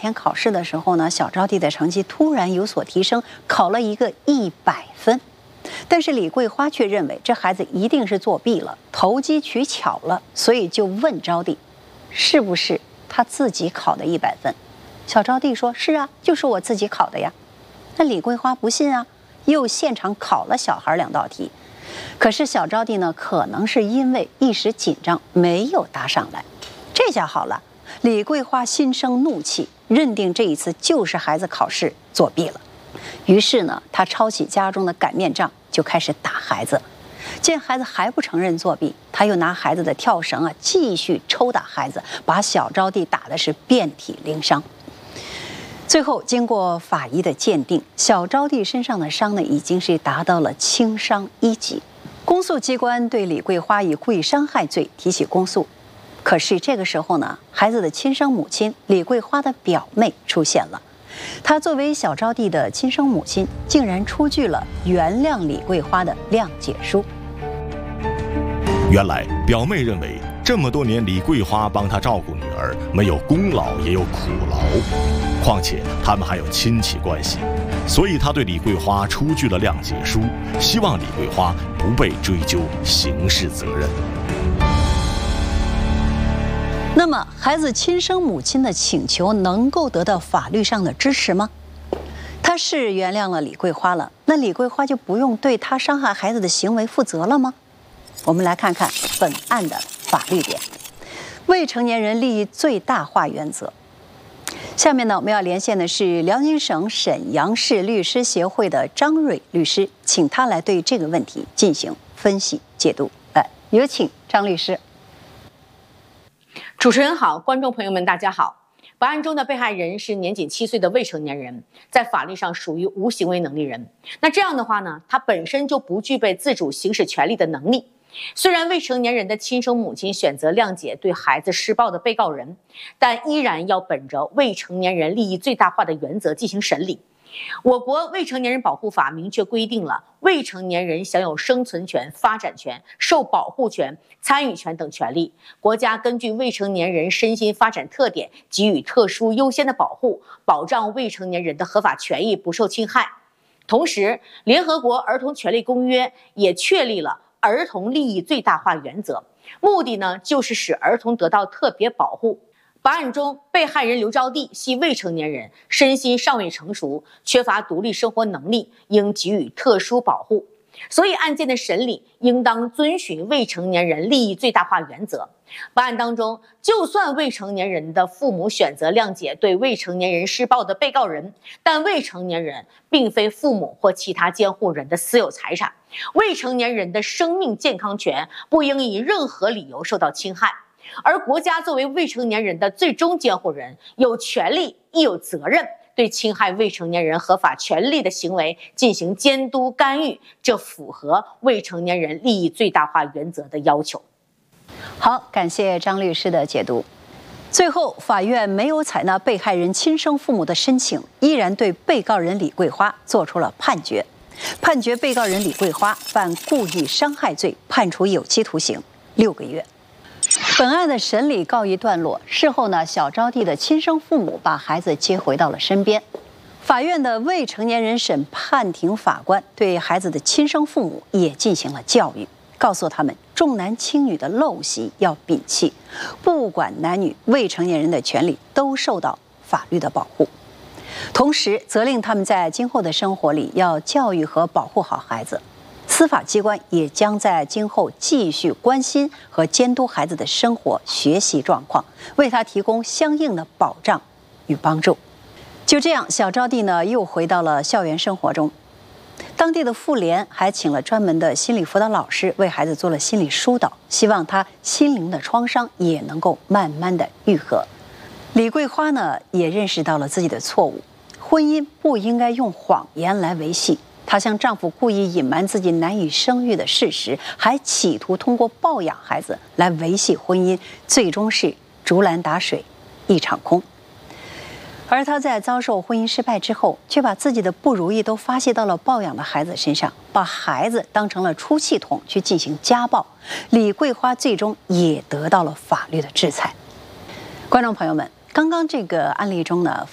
天考试的时候呢，小招娣的成绩突然有所提升，考了一个100分。但是李桂花却认为这孩子一定是作弊了，投机取巧了，所以就问招娣，是不是他自己考的100分？小招娣说：“是啊，就是我自己考的呀。”那李桂花不信啊，又现场考了小孩2道题。可是小招娣呢，可能是因为一时紧张，没有答上来。这下好了，李桂花心生怒气，认定这一次就是孩子考试作弊了。于是呢，他抄起家中的擀面杖，就开始打孩子。见孩子还不承认作弊，他又拿孩子的跳绳继续抽打孩子，把小招娣打的是遍体鳞伤。最后经过法医的鉴定，小招娣身上的伤呢，已经是达到了轻伤1级。公诉机关对李桂花以故意伤害罪提起公诉。可是这个时候呢，孩子的亲生母亲李桂花的表妹出现了。她作为小招娣的亲生母亲，竟然出具了原谅李桂花的谅解书。 原来表妹认为这么多年李桂花帮她照顾女儿，没有功劳也有苦劳，况且他们还有亲戚关系，所以她对李桂花出具了谅解书，希望李桂花不被追究刑事责任。 那么孩子亲生母亲的请求能够得到法律上的支持吗？他是原谅了李桂花了，那李桂花就不用对他伤害孩子的行为负责了吗？我们来看看本案的法律点。未成年人利益最大化原则。下面呢，我们要连线的是辽宁省沈阳市律师协会的张蕊律师，请他来对这个问题进行分析解读。有请张律师。 主持人好，观众朋友们大家好。本案中的被害人是年仅7岁的未成年人，在法律上属于无行为能力人。那这样的话呢，他本身就不具备自主行使权利的能力。虽然未成年人的亲生母亲选择谅解对孩子施暴的被告人，但依然要本着未成年人利益最大化的原则进行审理。我国未成年人保护法明确规定了未成年人享有生存权、发展权、受保护权、参与权等权利。国家根据未成年人身心发展特点，给予特殊优先的保护，保障未成年人的合法权益不受侵害。同时，联合国儿童权利公约也确立了儿童利益最大化原则，目的呢，就是使儿童得到特别保护。本案中，被害人刘招娣系未成年人，身心尚未成熟，缺乏独立生活能力，应给予特殊保护。所以案件的审理应当遵循未成年人利益最大化原则。本案当中，就算未成年人的父母选择谅解对未成年人施暴的被告人，但未成年人并非父母或其他监护人的私有财产，未成年人的生命健康权不应以任何理由受到侵害。而国家作为未成年人的最终监护人，有权利亦有责任对侵害未成年人合法权利的行为进行监督干预，这符合未成年人利益最大化原则的要求。 好，感谢张律师的解读。最后，法院没有采纳被害人亲生父母的申请，依然对被告人李桂花作出了判决，判决被告人李桂花犯故意伤害罪，判处有期徒刑6个月。本案的审理告一段落，事后呢，小招娣的亲生父母把孩子接回到了身边。法院的未成年人审判庭法官对孩子的亲生父母也进行了教育，告诉他们重男轻女的陋习要摒弃，不管男女，未成年人的权利都受到法律的保护。同时，责令他们在今后的生活里要教育和保护好孩子。司法机关也将在今后继续关心和监督孩子的生活、学习状况，为他提供相应的保障与帮助。就这样，小招娣呢又回到了校园生活中。当地的妇联还请了专门的心理辅导老师为孩子做了心理疏导，希望他心灵的创伤也能够慢慢的愈合。李桂花呢也认识到了自己的错误，婚姻不应该用谎言来维系。她向丈夫故意隐瞒自己难以生育的事实，还企图通过抱养孩子来维系婚姻，最终是竹篮打水一场空。而她在遭受婚姻失败之后，却把自己的不如意都发泄到了抱养的孩子身上，把孩子当成了出气筒去进行家暴。李桂花最终也得到了法律的制裁。观众朋友们，刚刚这个案例中呢，